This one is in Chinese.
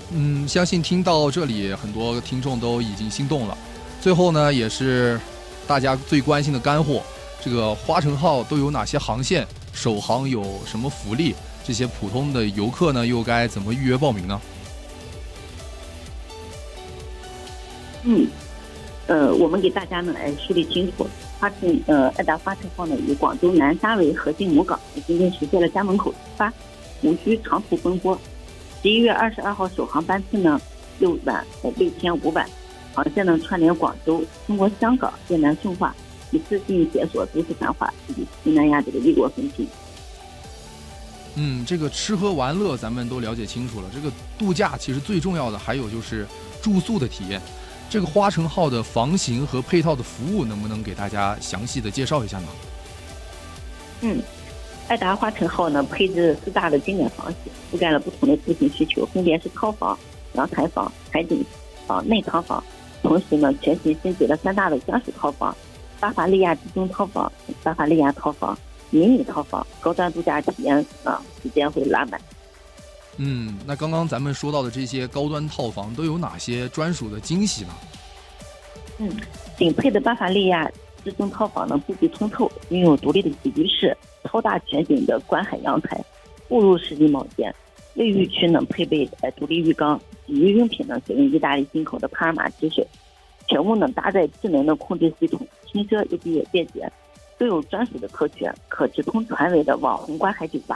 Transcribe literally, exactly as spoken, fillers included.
嗯，相信听到这里，很多听众都已经心动了。最后呢，也是大家最关心的干货，这个花城号都有哪些航线？首航有什么福利？这些普通的游客呢，又该怎么预约报名呢？ 嗯，呃，我们给大家呢来梳理清楚，花城呃爱达花城号呢以广州南沙为核心母港，今天实现了家门口出发，无需长途奔波。十一月二十二号首航班次呢六晚呃六千五百，航线呢串联广州、中国香港、越南顺化，一次性解锁都市繁华以及东南亚这个异国风情。 嗯，这个吃喝玩乐咱们都了解清楚了，这个度假其实最重要的还有就是住宿的体验。这个花城号的房型和配套的服务，能不能给大家详细的介绍一下呢？ 嗯，爱达花城号呢配置四大的经典房型，覆盖了不同的住行需求，分别是套房、阳台房、海景房、内堂房。同时呢，全新升级了三大的家属套房：巴伐利亚集中套房、巴伐利亚套房、迷你套房，高端度假体验啊，时间会拉满。 嗯，那刚刚咱们说到的这些高端套房都有哪些专属的惊喜呢？ 嗯，顶配的巴伐利亚至尊套房呢，布局通透，拥有独立的起居室、超大全景的观海阳台、步入式衣帽间。卫浴区呢配备呃独立浴缸，洗浴用品呢使用意大利进口的帕尔玛之水，全屋呢搭载智能的控制系统，轻奢又便捷，都有专属的特权，可直通船尾的网红观海酒吧。